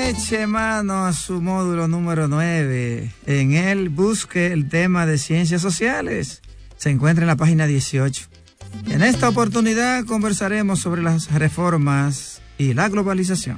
Eche mano a su módulo número 9. En él busque el tema de ciencias sociales. Se encuentra en la página 18. En esta oportunidad conversaremos sobre las reformas y la globalización.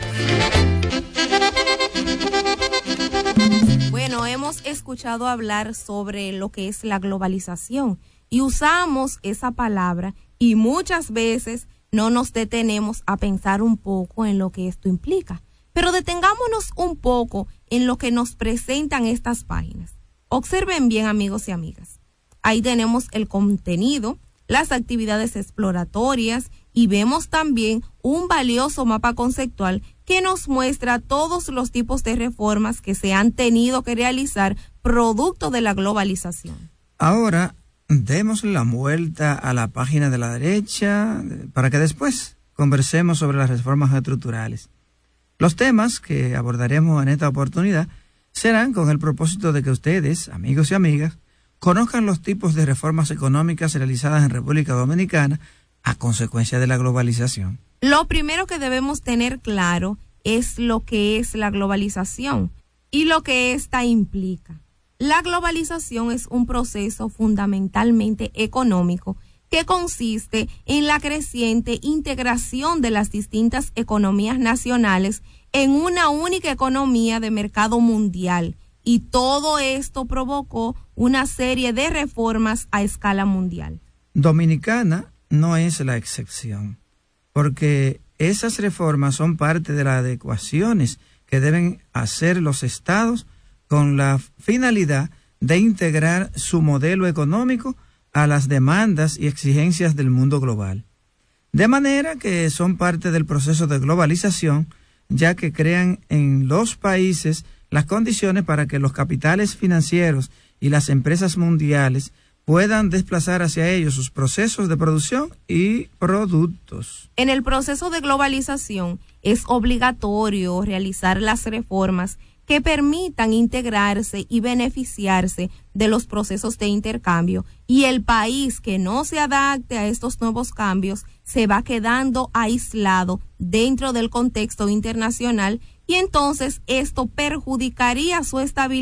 Bueno, hemos escuchado hablar sobre lo que es la globalización y usamos esa palabra y muchas veces no nos detenemos a pensar un poco en lo que esto implica. Pero detengámonos un poco en lo que nos presentan estas páginas. Observen bien, amigos y amigas. Ahí tenemos el contenido, las actividades exploratorias y vemos también un valioso mapa conceptual que nos muestra todos los tipos de reformas que se han tenido que realizar producto de la globalización. Ahora, demos la vuelta a la página de la derecha para que después conversemos sobre las reformas estructurales. Los temas que abordaremos en esta oportunidad serán con el propósito de que ustedes, amigos y amigas, conozcan los tipos de reformas económicas realizadas en República Dominicana a consecuencia de la globalización. Lo primero que debemos tener claro es lo que es la globalización y lo que ésta implica. La globalización es un proceso fundamentalmente económico que consiste en la creciente integración de las distintas economías nacionales en una única economía de mercado mundial, y todo esto provocó una serie de reformas a escala mundial. Dominicana no es la excepción, porque esas reformas son parte de las adecuaciones que deben hacer los estados con la finalidad de integrar su modelo económico a las demandas y exigencias del mundo global. De manera que son parte del proceso de globalización, ya que crean en los países las condiciones para que los capitales financieros y las empresas mundiales puedan desplazar hacia ellos sus procesos de producción y productos. En el proceso de globalización es obligatorio realizar las reformas que permitan integrarse y beneficiarse de los procesos de intercambio, y el país que no se adapte a estos nuevos cambios se va quedando aislado dentro del contexto internacional, y entonces esto perjudicaría su estabilidad